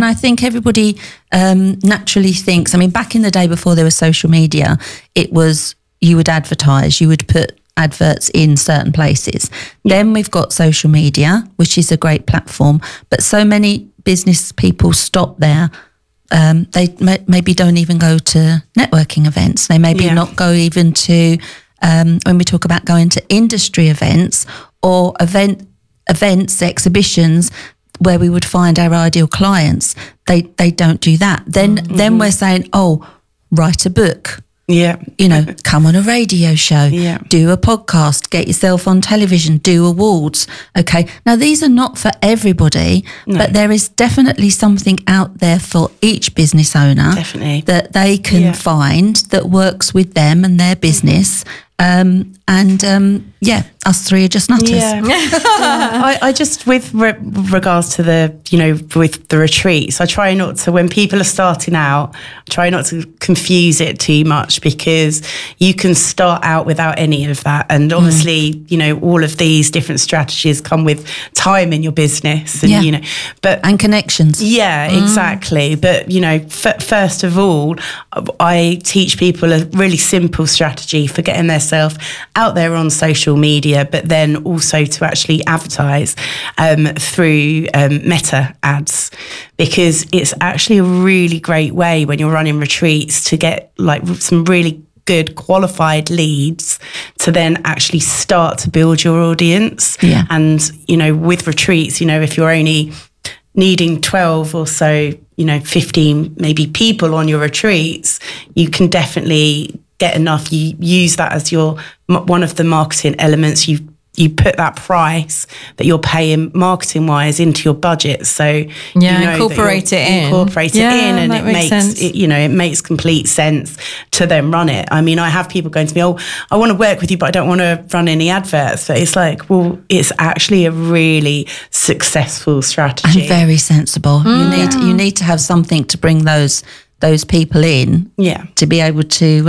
I think everybody naturally thinks, I mean, back in the day before there was social media, it was you would advertise, you would put adverts in certain places. Then we've got social media, which is a great platform, but so many business people stop there. They maybe don't even go to networking events. They maybe not go even to, when we talk about going to industry events or events, exhibitions, where we would find our ideal clients. They don't do that. Then we're saying, write a book. Yeah. Come on a radio show, do a podcast, get yourself on television, do awards. Okay. Now, these are not for everybody, but there is definitely something out there for each business owner that they can find that works with them and their business. Us three are just nutters. Yeah. I just, with regards to with the retreats, I try not to, when people are starting out, try not to confuse it too much, because you can start out without any of that. And obviously, all of these different strategies come with time in your business and, and connections. Yeah, exactly. But, first of all, I teach people a really simple strategy for getting themselves out there on social media, but then also to actually advertise through Meta ads, because it's actually a really great way when you're running retreats to get like some really good qualified leads to then actually start to build your audience. Yeah. And, with retreats, if you're only needing 12 or so, 15 maybe people on your retreats, you can definitely get enough. You use that as one of the marketing elements. You put that price that you're paying marketing wise into your budget, so incorporate it in, and it makes sense. It makes complete sense to then run it. I mean, I have people going to me, I want to work with you, but I don't want to run any adverts. But it's like, well, it's actually a really successful strategy and very sensible. You need to have something to bring those people in, to be able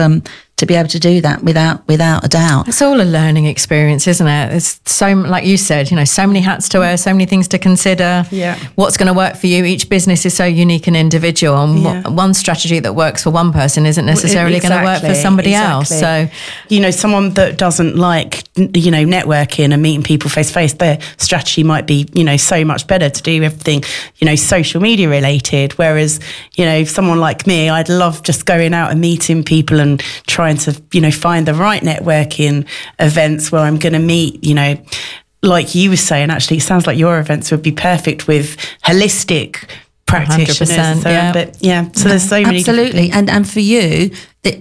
to do that without a doubt. It's all a learning experience, isn't it? It's so, like you said, so many hats to wear, so many things to consider. Yeah. What's going to work for you? Each business is so unique and individual, and one strategy that works for one person isn't necessarily going to work for somebody else. So, someone that doesn't like, networking and meeting people face to face, their strategy might be, so much better to do everything, social media related. Whereas, someone like me, I'd love just going out and meeting people and trying to, find the right networking events where I'm going to meet, like you were saying, actually, it sounds like your events would be perfect with holistic practitioners. 100%, so there's so many. Absolutely. And for you,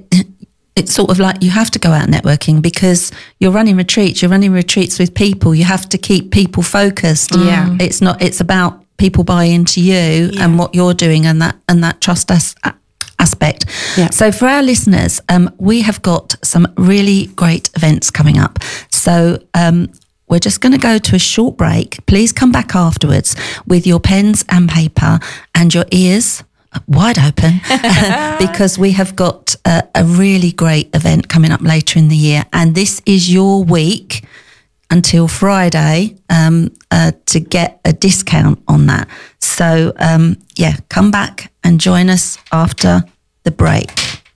it's sort of like you have to go out networking because you're running retreats with people. You have to keep people focused. Yeah. It's about people buying into you and what you're doing and that trust aspect. Yeah. So for our listeners, we have got some really great events coming up. So we're just going to go to a short break. Please come back afterwards with your pens and paper and your ears wide open because we have got a really great event coming up later in the year. And this is your week until Friday to get a discount on that. So, come back and join us after the break.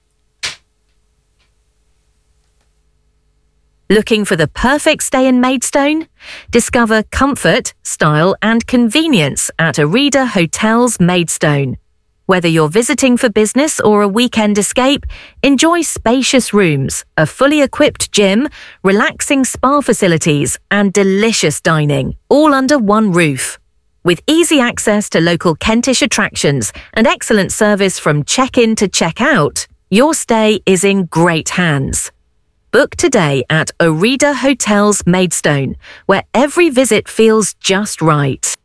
Looking for the perfect stay in Maidstone? Discover comfort, style and convenience at Arida Hotels Maidstone. Whether you're visiting for business or a weekend escape, enjoy spacious rooms, a fully equipped gym, relaxing spa facilities and delicious dining, all under one roof. With easy access to local Kentish attractions and excellent service from check-in to check-out, your stay is in great hands. Book today at Arida Hotels Maidstone, where every visit feels just right.